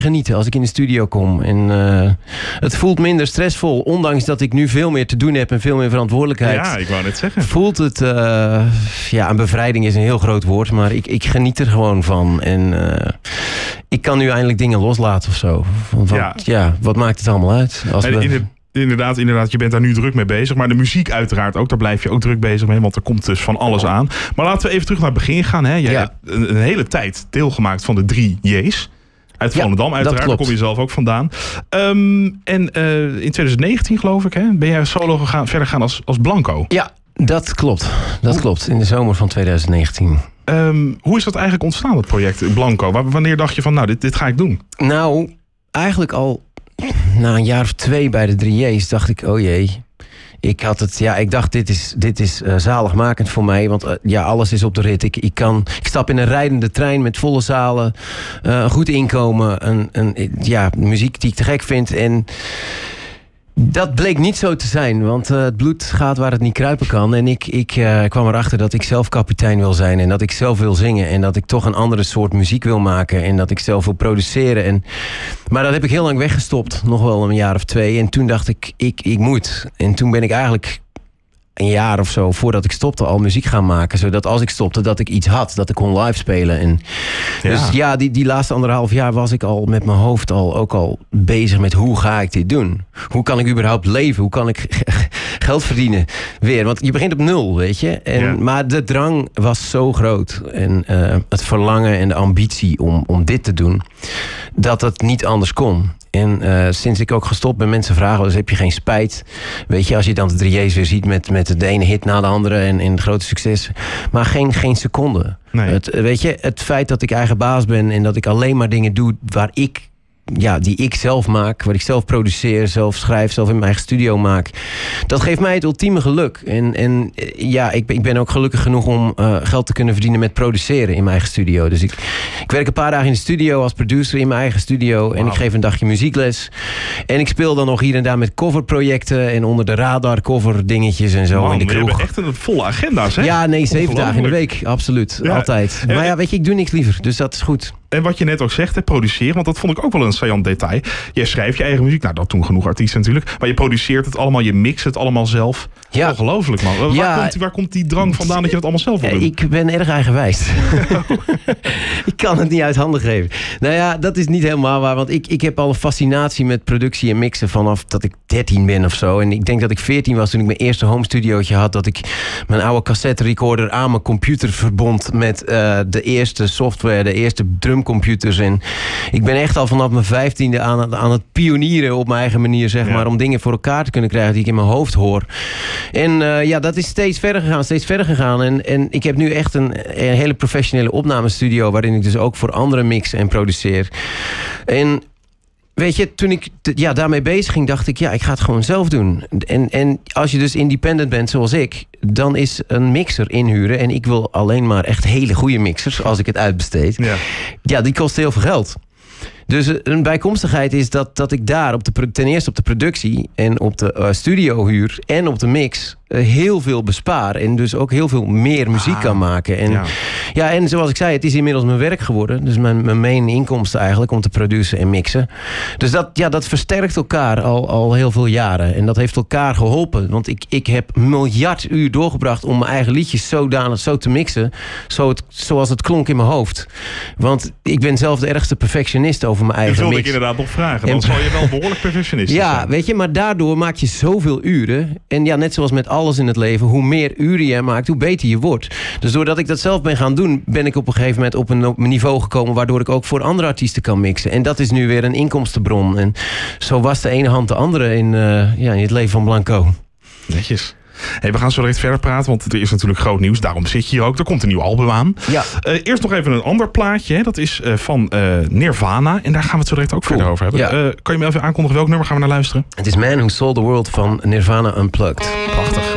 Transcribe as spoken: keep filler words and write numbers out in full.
genieten als ik in de studio kom. En uh, het voelt minder stressvol. Ondanks dat ik nu veel meer te doen heb en veel meer verantwoordelijkheid. Ja, ik wou net zeggen. Voelt het... Uh, ja, een bevrijding is een heel groot woord. Maar ik, ik geniet er gewoon van. En uh, ik kan nu eindelijk dingen loslaten of zo. Want ja. ja, wat maakt het allemaal uit? Als en, we... in de... Inderdaad, inderdaad, je bent daar nu druk mee bezig. Maar de muziek uiteraard ook, daar blijf je ook druk bezig mee. Want er komt dus van alles aan. Maar laten we even terug naar het begin gaan. Hè. Jij ja. hebt een, een hele tijd deelgemaakt van de drie J's. Uit Volendam, ja, uiteraard. Daar kom je zelf ook vandaan. Um, en uh, in twintig negentien, geloof ik, hè, ben jij solo gegaan, verder gegaan als, als Blanco. Ja, dat klopt. Dat klopt. In de zomer van twintig negentien. Um, hoe is dat eigenlijk ontstaan, dat project Blanco? W- wanneer dacht je van, nou, dit, dit ga ik doen? Nou, eigenlijk al... Na een jaar of twee bij de drie J's dacht ik, oh jee. Ik had het, ja, ik dacht, dit is, dit is uh, zaligmakend voor mij. Want uh, ja, alles is op de rit. Ik, ik, kan, ik stap in een rijdende trein met volle zalen. Uh, een goed inkomen. Een, een, ja, muziek die ik te gek vind. En dat bleek niet zo te zijn. Want uh, het bloed gaat waar het niet kruipen kan. En ik, ik uh, kwam erachter dat ik zelf kapitein wil zijn. En dat ik zelf wil zingen. En dat ik toch een andere soort muziek wil maken. En dat ik zelf wil produceren. En, maar dat heb ik heel lang weggestopt. Nog wel een jaar of twee. En toen dacht ik, ik, ik moet. En toen ben ik eigenlijk... een jaar of zo voordat ik stopte al muziek gaan maken. Zodat als ik stopte dat ik iets had. Dat ik kon live spelen. En ja. Dus ja, die, die laatste anderhalf jaar was ik al met mijn hoofd al ook al bezig met hoe ga ik dit doen? Hoe kan ik überhaupt leven? Hoe kan ik geld verdienen weer? Want je begint op nul, weet je. En, ja. Maar de drang was zo groot. En uh, het verlangen en de ambitie om, om dit te doen. Dat het niet anders kon. En uh, sinds ik ook gestopt ben, mensen vragen, dus heb je geen spijt? Weet je, als je dan de drie J's weer ziet met, met de ene hit na de andere en, en grote succes. Maar geen, geen seconde. Nee. Het, weet je, het feit dat ik eigen baas ben en dat ik alleen maar dingen doe waar ik... Ja, die ik zelf maak, wat ik zelf produceer, zelf schrijf, zelf in mijn eigen studio maak. Dat geeft mij het ultieme geluk. En, en ja, ik, ik ben ook gelukkig genoeg om uh, geld te kunnen verdienen met produceren in mijn eigen studio. Dus ik, ik werk een paar dagen in de studio als producer in mijn eigen studio. En wow. Ik geef een dagje muziekles. En ik speel dan nog hier en daar met coverprojecten en onder de radar cover dingetjes en zo. Man, in de kroeg. We hebben echt een volle agenda, zeg. Ja, nee, zeven dagen in de week. Absoluut. Ja. Altijd. Maar ja, weet je, ik doe niks liever. Dus dat is goed. En wat je net ook zegt, hè, produceren, want dat vond ik ook wel een saillant detail. Jij schrijft je eigen muziek, nou dat doen genoeg artiesten natuurlijk. Maar je produceert het allemaal, je mixt het allemaal zelf. Ja. Ongelooflijk, man. Waar, ja. komt, waar komt die drang vandaan dat je dat allemaal zelf wil doen? Ik ben erg eigenwijs. Ik kan het niet uit handen geven. Nou ja, dat is niet helemaal waar. Want ik, ik heb al een fascinatie met productie en mixen vanaf dat ik dertien ben of zo. En ik denk dat ik veertien was toen ik mijn eerste home studiootje had. Dat ik mijn oude cassette recorder aan mijn computer verbond met uh, de eerste software, de eerste drumcomputers. En ik ben echt al vanaf mijn vijftiende aan, aan het pionieren op mijn eigen manier, zeg maar. Ja. Om dingen voor elkaar te kunnen krijgen die ik in mijn hoofd hoor. En uh, ja, dat is steeds verder gegaan, steeds verder gegaan. En, en ik heb nu echt een, een hele professionele opnamestudio waarin ik dus ook voor anderen mix en produceer. En weet je, toen ik ja, daarmee bezig ging, dacht ik, ja, ik ga het gewoon zelf doen. En, en als je dus independent bent zoals ik, dan is een mixer inhuren. En ik wil alleen maar echt hele goede mixers, als ik het uitbesteed. Ja, ja die kost heel veel geld. Dus een bijkomstigheid is dat, dat ik daar op de, ten eerste op de productie en op de uh, studiohuur en op de mix uh, heel veel bespaar. En dus ook heel veel meer muziek ah, kan maken. En, ja. ja, en zoals ik zei, het is inmiddels mijn werk geworden. Dus mijn, mijn main inkomsten eigenlijk om te produceren en mixen. Dus dat, ja, dat versterkt elkaar al, al heel veel jaren. En dat heeft elkaar geholpen. Want ik, ik heb miljard uur doorgebracht om mijn eigen liedjes zodanig zo te mixen. Zo het, zoals het klonk in mijn hoofd. Want ik ben zelf de ergste perfectionist over mijn eigen mix. Dat wilde ik inderdaad nog vragen. Dan en, zal je wel behoorlijk perfectionist ja, zijn. Weet je, maar daardoor maak je zoveel uren. En ja, net zoals met alles in het leven, hoe meer uren je maakt, hoe beter je wordt. Dus doordat ik dat zelf ben gaan doen, ben ik op een gegeven moment op een, op een niveau gekomen waardoor ik ook voor andere artiesten kan mixen. En dat is nu weer een inkomstenbron. En zo was de ene hand de andere in, uh, ja, in het leven van Blanco. Netjes. Hey, we gaan zo direct verder praten, want er is natuurlijk groot nieuws. Daarom zit je hier ook. Er komt een nieuw album aan. Ja. Uh, eerst nog even een ander plaatje. Hè. Dat is uh, van uh, Nirvana. En daar gaan we het zo direct ook cool. verder over hebben. Ja. Uh, kan je me even aankondigen welk nummer gaan we naar luisteren? Het is Man Who Sold the World van Nirvana Unplugged. Prachtig.